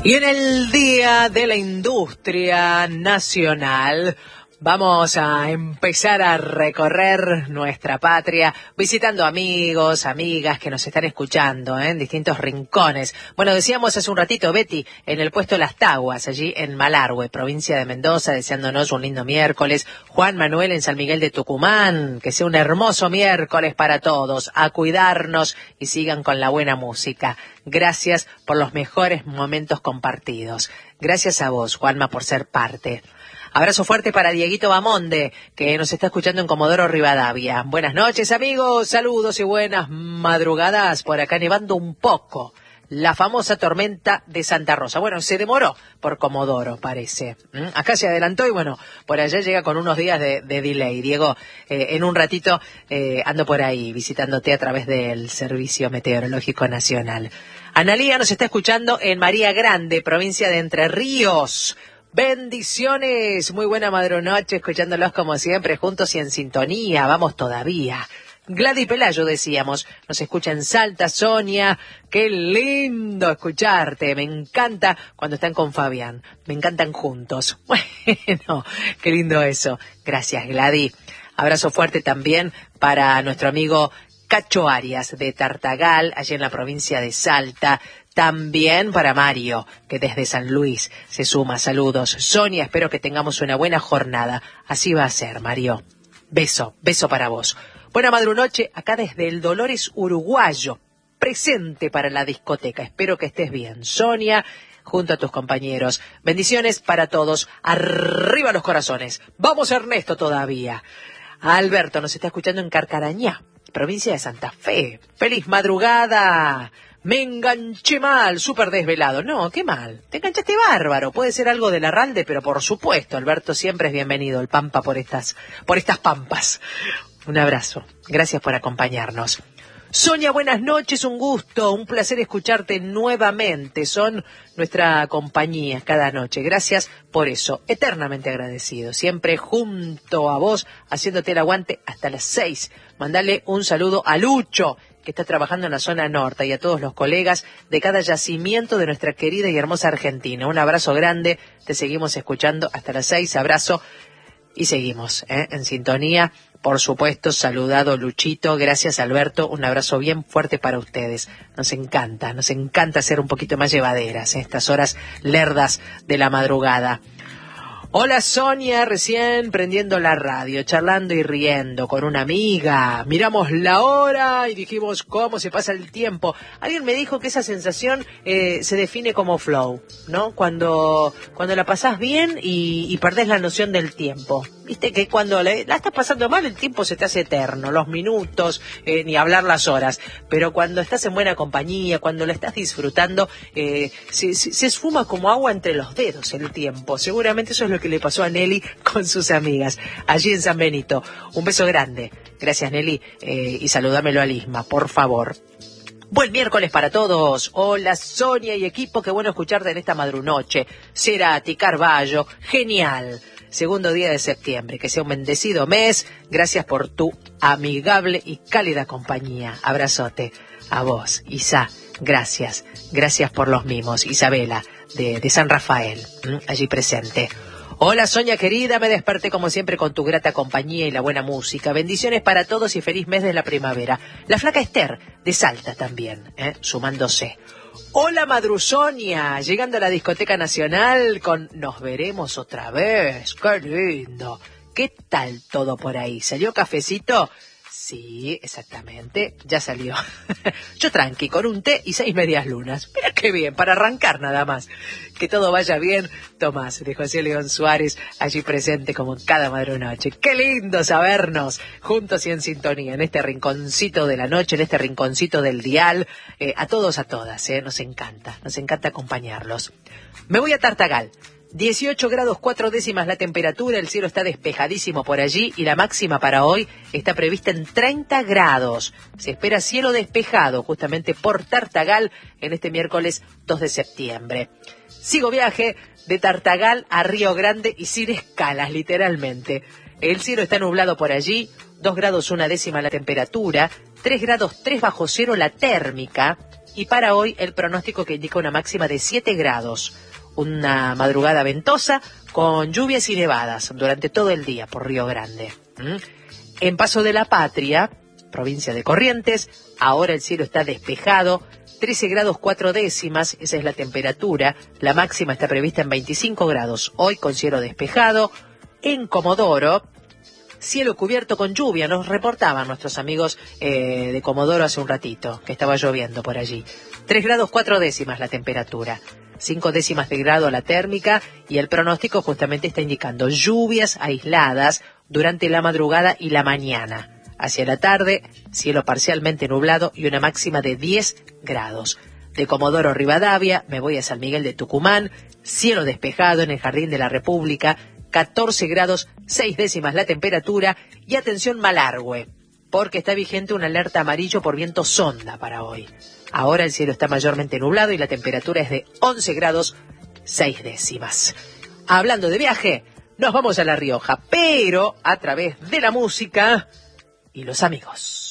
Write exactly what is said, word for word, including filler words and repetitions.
Y en el Día de la Industria Nacional vamos a empezar a recorrer nuestra patria visitando amigos, amigas que nos están escuchando ¿eh? en distintos rincones. Bueno, decíamos hace un ratito, Betty, en el puesto Las Taguas, allí en Malargüe, provincia de Mendoza, deseándonos un lindo miércoles. Juan Manuel en San Miguel de Tucumán, que sea un hermoso miércoles para todos. A cuidarnos y sigan con la buena música. Gracias por los mejores momentos compartidos. Gracias a vos, Juanma, por ser parte. Abrazo fuerte para Dieguito Bamonde, que nos está escuchando en Comodoro Rivadavia. Buenas noches, amigos, saludos y buenas madrugadas. Por acá nevando un poco. La famosa tormenta de Santa Rosa. Bueno, se demoró por Comodoro, parece. ¿Mm? Acá se adelantó y bueno, por allá llega con unos días de, de delay. Diego, eh, en un ratito eh, ando por ahí visitándote a través del Servicio Meteorológico Nacional. Analía nos está escuchando en María Grande, provincia de Entre Ríos. Bendiciones, muy buena madrunoche, escuchándolos como siempre, juntos y en sintonía, vamos todavía. Gladys Pelayo, decíamos, nos escucha en Salta. Sonia, qué lindo escucharte, me encanta cuando están con Fabián, me encantan juntos. Bueno, qué lindo eso, gracias Gladys. Abrazo fuerte también para nuestro amigo Cacho Arias de Tartagal, allí en la provincia de Salta. También para Mario, que desde San Luis se suma. Saludos. Sonia, espero que tengamos una buena jornada. Así va a ser, Mario. Beso, beso para vos. Buena madrunoche, acá desde el Dolores Uruguayo, presente para la discoteca. Espero que estés bien. Sonia, junto a tus compañeros. Bendiciones para todos. Arriba los corazones. Vamos, Ernesto, todavía. Alberto nos está escuchando en Carcarañá, provincia de Santa Fe. ¡Feliz madrugada! Me enganché mal, súper desvelado. No, qué mal. Te enganchaste bárbaro. Puede ser algo de Larralde, pero por supuesto, Alberto siempre es bienvenido. El Pampa por estas, por estas pampas. Un abrazo. Gracias por acompañarnos. Sonia, buenas noches, un gusto, un placer escucharte nuevamente. Son nuestra compañía cada noche. Gracias por eso. Eternamente agradecido. Siempre junto a vos, haciéndote el aguante hasta las seis. Mandale un saludo a Lucho, que está trabajando en la zona norte, y a todos los colegas de cada yacimiento de nuestra querida y hermosa Argentina. Un abrazo grande, te seguimos escuchando hasta las seis, abrazo y seguimos ¿eh? en sintonía. Por supuesto, saludado Luchito, gracias Alberto, un abrazo bien fuerte para ustedes. Nos encanta, nos encanta ser un poquito más llevaderas en ¿eh? estas horas lerdas de la madrugada. Hola Sonia, recién prendiendo la radio, charlando y riendo con una amiga. Miramos la hora y dijimos cómo se pasa el tiempo. Alguien me dijo que esa sensación eh, se define como flow, ¿no? Cuando cuando la pasás bien y, y perdés la noción del tiempo. Viste que cuando la, la estás pasando mal el tiempo se te hace eterno, los minutos, eh, ni hablar las horas. Pero cuando estás en buena compañía, cuando la estás disfrutando, eh, se, se, se esfuma como agua entre los dedos el tiempo. Seguramente eso es lo que le pasó a Nelly con sus amigas allí en San Benito. Un beso grande. Gracias, Nelly. Eh, y saludámelo a Lisma, por favor. Buen miércoles para todos. Hola, Sonia y equipo. Qué bueno escucharte en esta madrunoche. Cerati, Carballo. Genial. Segundo día de septiembre. Que sea un bendecido mes. Gracias por tu amigable y cálida compañía. Abrazote. A vos, Isa. Gracias. Gracias por los mimos. Isabela, de, de San Rafael. ¿m? Allí presente. Hola Sonia querida, me desperté como siempre con tu grata compañía y la buena música. Bendiciones para todos y feliz mes de la primavera. La flaca Esther, de Salta también, ¿eh? sumándose. Hola Madrusonia, llegando a la discoteca nacional con Nos veremos otra vez. ¡Qué lindo! ¿Qué tal todo por ahí? ¿Salió cafecito? Sí, exactamente, ya salió. Yo tranqui, con un té y seis medias lunas. Mira qué bien, para arrancar nada más. Que todo vaya bien, Tomás, de José León Suárez, allí presente como cada madrunoche. Qué lindo sabernos, juntos y en sintonía, en este rinconcito de la noche, en este rinconcito del dial. Eh, a todos, a todas, eh, nos encanta, nos encanta acompañarlos. Me voy a Tartagal. dieciocho grados cuatro décimas la temperatura, el cielo está despejadísimo por allí y la máxima para hoy está prevista en treinta grados. Se espera cielo despejado justamente por Tartagal en este miércoles dos de septiembre. Sigo viaje de Tartagal a Río Grande y sin escalas, literalmente. El cielo está nublado por allí, dos grados una décima la temperatura, tres grados tres bajo cero la térmica. Y para hoy el pronóstico que indica una máxima de siete grados. Una madrugada ventosa con lluvias y nevadas durante todo el día por Río Grande. ¿Mm? En Paso de la Patria, provincia de Corrientes, ahora el cielo está despejado, trece grados cuatro décimas, esa es la temperatura, la máxima está prevista en veinticinco grados, hoy con cielo despejado. En Comodoro, cielo cubierto con lluvia, nos reportaban nuestros amigos eh, de Comodoro hace un ratito, que estaba lloviendo por allí. tres grados cuatro décimas la temperatura, cinco décimas de grado la térmica, y el pronóstico justamente está indicando lluvias aisladas durante la madrugada y la mañana. Hacia la tarde, cielo parcialmente nublado y una máxima de diez grados. De Comodoro a Rivadavia, me voy a San Miguel de Tucumán, cielo despejado en el Jardín de la República, catorce grados, seis décimas la temperatura, y atención Malargüe, porque está vigente una alerta amarillo por viento sonda para hoy. Ahora el cielo está mayormente nublado y la temperatura es de once grados, seis décimas. Hablando de viaje, nos vamos a La Rioja, pero a través de la música y los amigos.